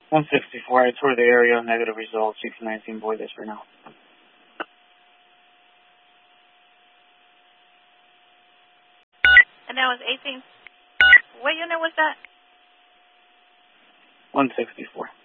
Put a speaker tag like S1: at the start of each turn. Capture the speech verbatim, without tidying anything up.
S1: one sixty-four, I toured the area, negative results, six nineteen, void this for now.
S2: And that was eighteen. What unit was that?
S1: one sixty-four.